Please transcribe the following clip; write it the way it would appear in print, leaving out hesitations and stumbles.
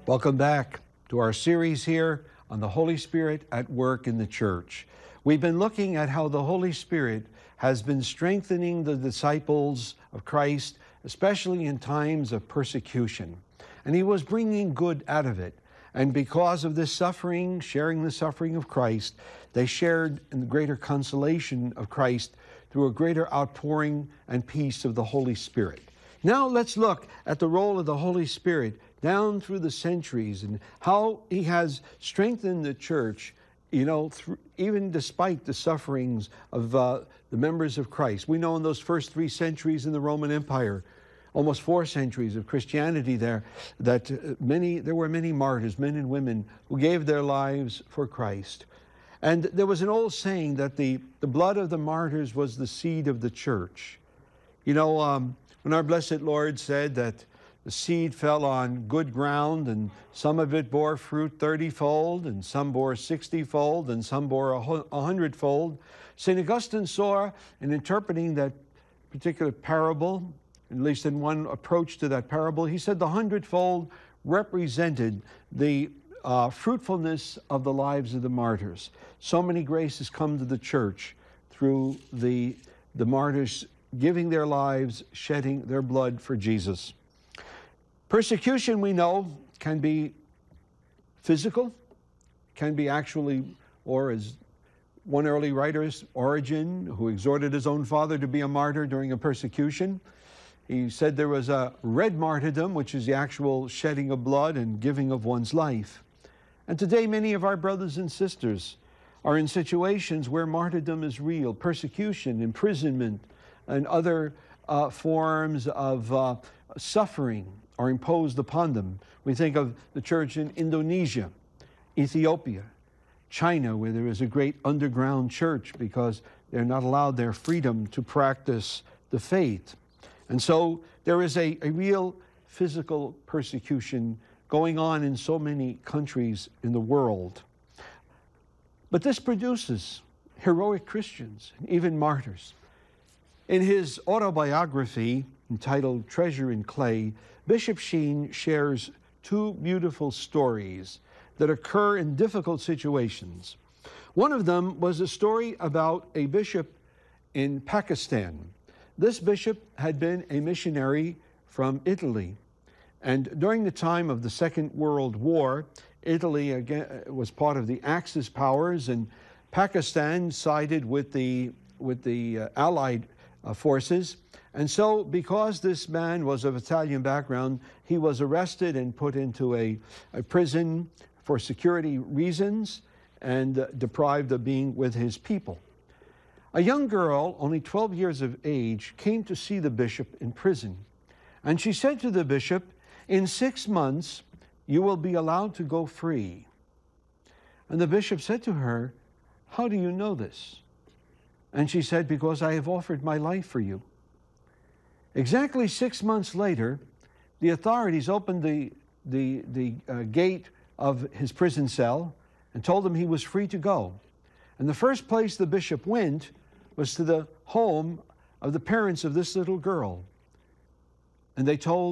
Welcome back to our series here on the Holy Spirit at work in the church. We've been looking at how the Holy Spirit has been strengthening the disciples of Christ, especially in times of persecution. And he was bringing good out of it. And because of this suffering, sharing the suffering of Christ, they shared in the greater consolation of Christ through a greater outpouring and peace of the Holy Spirit. Now let's look at the role of the Holy Spirit down through the centuries and how he has strengthened the church, even despite the sufferings of the members of Christ. We know in those first 3 centuries in the Roman Empire, almost 4 centuries of Christianity there, that there were many martyrs, men and women, who gave their lives for Christ. And there was an old saying that the blood of the martyrs was the seed of the church. When our blessed Lord said that the seed fell on good ground, and some of it bore fruit 30-fold, and some bore 60-fold, and some bore 100-fold. St. Augustine saw, in interpreting that particular parable, at least in one approach to that parable, he said the 100-fold represented the fruitfulness of the lives of the martyrs. So many graces come to the church through the martyrs giving their lives, shedding their blood for Jesus. Persecution, we know, can be physical, can be actually, or as one early writer, Origen, who exhorted his own father to be a martyr during a persecution. He said there was a red martyrdom, which is the actual shedding of blood and giving of one's life. And today, many of our brothers and sisters are in situations where martyrdom is real, persecution, imprisonment, and other forms of suffering are imposed upon them. We think of the church in Indonesia, Ethiopia, China, where there is a great underground church because they're not allowed their freedom to practice the faith. And so there is a real physical persecution going on in so many countries in the world. But this produces heroic Christians, and even martyrs. In his autobiography entitled Treasure in Clay, Bishop Sheen shares 2 beautiful stories that occur in difficult situations. One of them was a story about a bishop in Pakistan. This bishop had been a missionary from Italy. And during the time of the Second World War, Italy again was part of the Axis powers, and Pakistan sided with the Allied forces. And so, because this man was of Italian background, he was arrested and put into a prison for security reasons and deprived of being with his people. A young girl, only 12 years of age, came to see the bishop in prison. And she said to the bishop, "In 6 months, you will be allowed to go free." And the bishop said to her, "How do you know this?" And she said, "Because I have offered my life for you." Exactly 6 months later, the authorities opened the gate of his prison cell and told him he was free to go. And the first place the bishop went was to the home of the parents of this little girl. And they told